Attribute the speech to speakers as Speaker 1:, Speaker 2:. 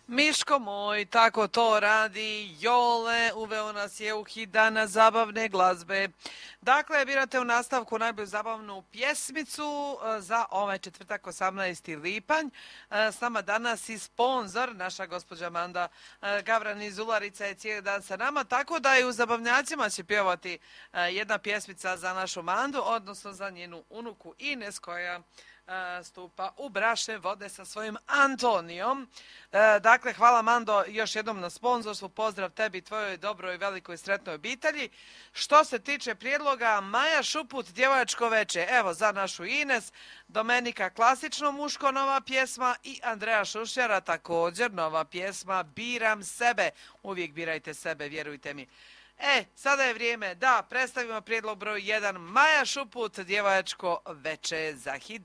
Speaker 1: Miško moj, tako to radi Jole, uveo nas je u hit dana zabavne glazbe. Dakle, birate u nastavku najbolju zabavnu pjesmicu za ovaj četvrtak 18. lipanj. S nama danas i sponzor, naša gospođa Amanda Gavran iz Ularica je cijeli dan sa nama, tako da i u zabavnjacima će pjevati jedna pjesmica za našu Mandu, odnosno za njenu unuku Ines koja stupa u bračne vode sa svojim Antonijom. Dakle, hvala Mando još jednom na sponzorstvu, pozdrav tebi, tvojoj dobroj, velikoj, sretnoj obitelji. Što se tiče prijedloga, Maja Šuput, Djevojačko veče, evo za našu Ines, Domenika klasično muško, nova pjesma i Andreja Šušnjara također nova pjesma Biram sebe. Uvijek birajte sebe, vjerujte mi. Sada je vrijeme da predstavimo prijedlog broj 1, Maja Šuput, Djevojačko veče za hit.